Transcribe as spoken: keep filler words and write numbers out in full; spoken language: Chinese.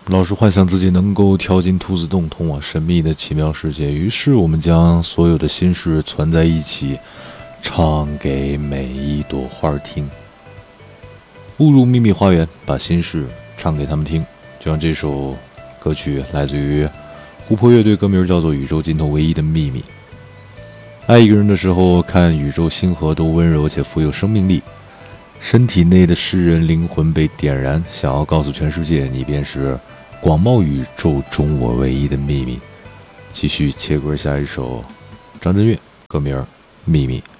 老是幻想自己能够跳进兔子洞，通往神秘的奇妙世界。于是我们将所有的心事攒在一起，唱给每一朵花听。误入秘密花园，把心事唱给他们听。就像这首歌曲来自于湖泊乐队，歌名叫做《宇宙尽头唯一的秘密》。爱一个人的时候，看宇宙星河都温柔且富有生命力。身体内的诗人灵魂被点燃，想要告诉全世界，你便是广袤宇宙中我唯一的秘密。继续切歌下一首张震岳，歌名《秘密》。